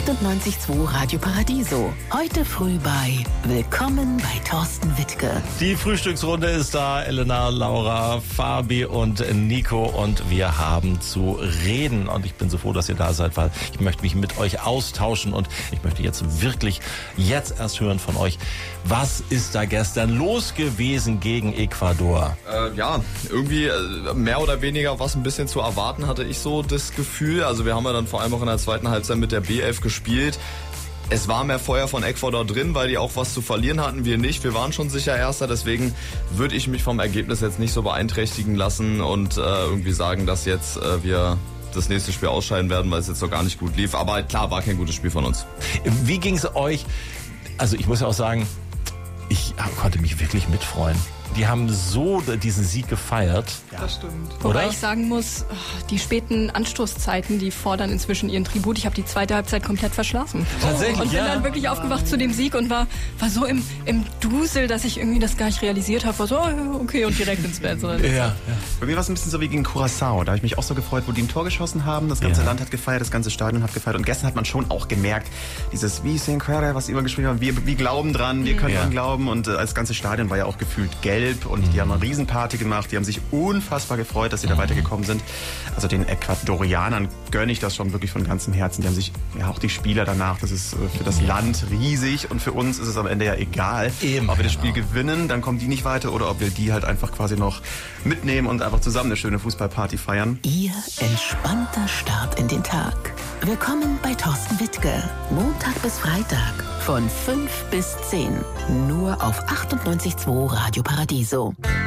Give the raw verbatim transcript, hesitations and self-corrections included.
achtundneunzig Komma zwei Radio Paradiso. Heute früh bei Willkommen bei Thorsten Wittke. Die Frühstücksrunde ist da. Elena, Laura, Fabi und Nico. Und wir haben zu reden. Und ich bin so froh, dass ihr da seid, weil ich möchte mich mit euch austauschen. Und ich möchte jetzt wirklich jetzt erst hören von euch. Was ist da gestern los gewesen gegen Ecuador? Äh, ja, irgendwie äh, mehr oder weniger was ein bisschen zu erwarten, hatte ich so das Gefühl. Also wir haben ja dann vor allem auch in der zweiten Halbzeit mit der B elf gespielt. Es war mehr Feuer von Ecuador drin, weil die auch was zu verlieren hatten, wir nicht. Wir waren schon sicher Erster, deswegen würde ich mich vom Ergebnis jetzt nicht so beeinträchtigen lassen und äh, irgendwie sagen, dass jetzt äh, wir das nächste Spiel ausscheiden werden, weil es jetzt noch gar nicht gut lief. Aber klar, war kein gutes Spiel von uns. Wie ging es euch? Also ich muss ja auch sagen, ich konnte mich wirklich mitfreuen. Die haben so diesen Sieg gefeiert. Ja, das stimmt. Wobei Oder? ich sagen muss, die späten Anstoßzeiten, die fordern inzwischen ihren Tribut. Ich habe die zweite Halbzeit komplett verschlafen. Tatsächlich, Und bin ja. dann wirklich aufgewacht zu dem Sieg und war, war so im, im Dusel, dass ich irgendwie das gar nicht realisiert habe. War so, oh, okay, und direkt ins Bett. So. Ja, ja. Bei mir war es ein bisschen so wie gegen Curaçao. Da habe ich mich auch so gefreut, wo die ein Tor geschossen haben. Das ganze Ja. Land hat gefeiert, das ganze Stadion hat gefeiert. Und gestern hat man schon auch gemerkt, dieses wie Sinclair, was immer gespielt haben, wir, wir glauben dran, wir können Ja. dran glauben. Und äh, das ganze Stadion war ja auch gefühlt gelb. Und die haben eine Riesenparty gemacht. Die haben sich unfassbar gefreut, dass sie da weitergekommen sind. Also den Ecuadorianern gönne ich das schon wirklich von ganzem Herzen. Die haben sich, ja auch die Spieler danach, das ist äh, für das Land riesig. Und für uns ist es am Ende ja egal, Eben, ob wir das Spiel genau. gewinnen, dann kommen die nicht weiter, oder ob wir die halt einfach quasi noch mitnehmen und einfach zusammen eine schöne Fußballparty feiern. Ihr entspannter Start in den Tag. Willkommen bei Thorsten Wittke. Montag bis Freitag von fünf bis zehn. Nur auf achtundneunzig Komma zwei Radio Paradiso.